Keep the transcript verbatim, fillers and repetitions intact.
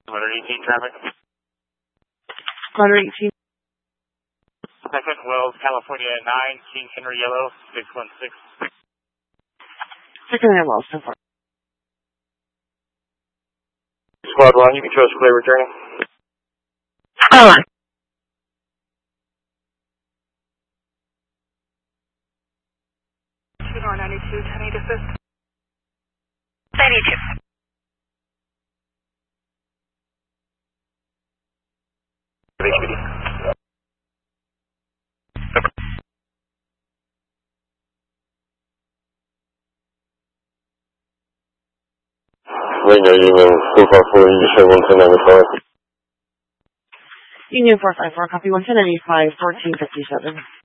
one eighteen traffic. one eighteen. Second, Wells, California nine, King Henry Yellow, six one six. Second and Wells, so far. Squad one, you can show us clear returning. Oh. two Nor ninety-two, ten eight assist. ninety-two. Radio Union four five four, you show one ten ninety-five. Union four five four, copy one ten ninety-five, fourteen fifty-seven.